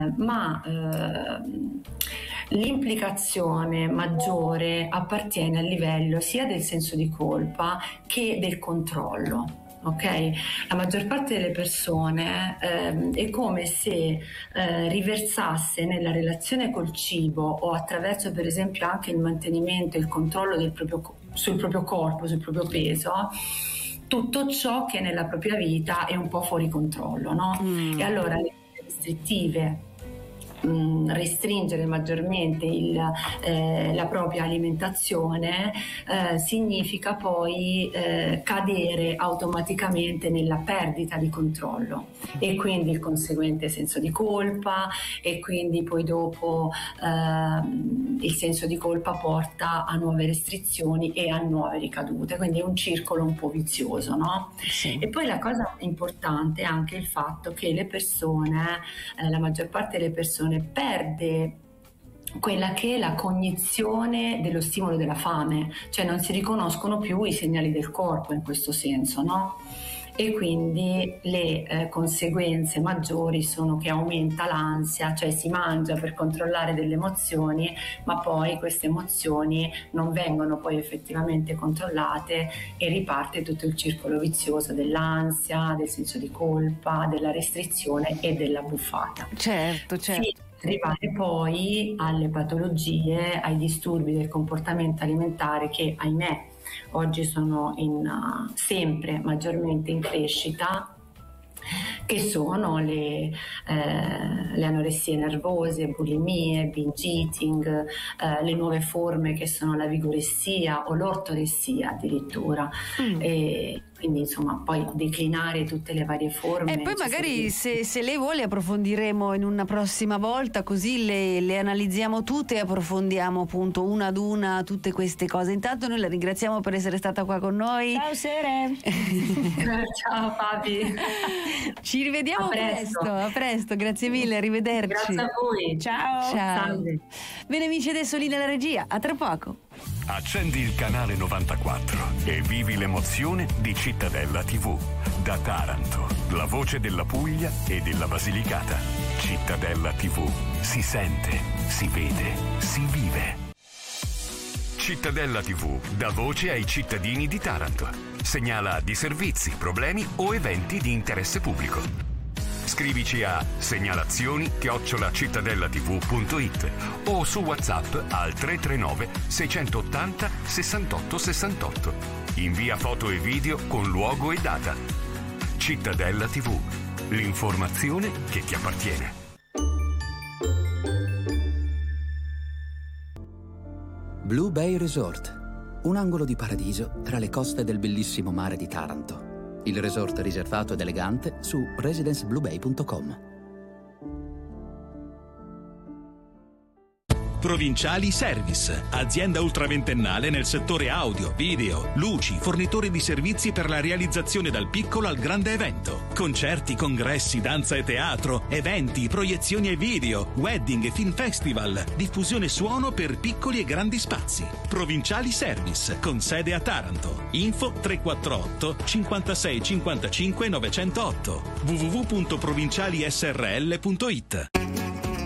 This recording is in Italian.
ma l'implicazione maggiore appartiene al livello sia del senso di colpa che del controllo. Ok, la maggior parte delle persone è come se riversasse nella relazione col cibo o attraverso per esempio anche il mantenimento e il controllo sul proprio corpo, sul proprio peso, tutto ciò che nella propria vita è un po' fuori controllo, no? E allora le restrittive, restringere maggiormente la propria alimentazione significa poi cadere automaticamente nella perdita di controllo e quindi il conseguente senso di colpa, e quindi poi dopo il senso di colpa porta a nuove restrizioni e a nuove ricadute, quindi è un circolo un po' vizioso, no? Sì. E poi la cosa importante è anche il fatto che le persone, la maggior parte delle persone perde quella che è la cognizione dello stimolo della fame, cioè non si riconoscono più i segnali del corpo in questo senso, no? E quindi le conseguenze maggiori sono che aumenta l'ansia, cioè si mangia per controllare delle emozioni, ma poi queste emozioni non vengono poi effettivamente controllate e riparte tutto il circolo vizioso dell'ansia, del senso di colpa, della restrizione e della buffata. Certo. Sì, arrivare poi alle patologie, ai disturbi del comportamento alimentare che, ahimè, oggi sono sempre maggiormente in crescita, che sono le anoressie nervose, bulimie, binge eating, le nuove forme che sono la vigoressia o l'ortoressia addirittura. E quindi insomma poi declinare tutte le varie forme. E poi magari se lei vuole approfondiremo in una prossima volta, così le analizziamo tutte e approfondiamo appunto una ad una tutte queste cose. Intanto noi la ringraziamo per essere stata qua con noi. Ciao Sere. Ciao Fabi. Ci rivediamo a presto, grazie mille, arrivederci. Grazie a voi. Ciao. Salve. Bene amici, adesso lì nella regia, a tra poco. Accendi il canale 94 e vivi l'emozione di Cittadella TV. Da Taranto, la voce della Puglia e della Basilicata. Cittadella TV. Si sente, si vede, si vive. Cittadella TV dà voce ai cittadini di Taranto. Segnala di servizi, problemi o eventi di interesse pubblico. Scrivici a segnalazioni@cittadellatv.it o su WhatsApp al 339 680 68 68. Invia foto e video con luogo e data. Cittadella TV, l'informazione che ti appartiene. Blue Bay Resort, un angolo di paradiso tra le coste del bellissimo mare di Taranto. Il resort riservato ed elegante su residencebluebay.com. Provinciali Service, azienda ultraventennale nel settore audio, video, luci, fornitori di servizi per la realizzazione dal piccolo al grande evento. Concerti, congressi, danza e teatro, eventi, proiezioni e video, wedding e film festival, diffusione suono per piccoli e grandi spazi. Provinciali Service, con sede a Taranto. Info 348 56 55 908 www.provincialisrl.it.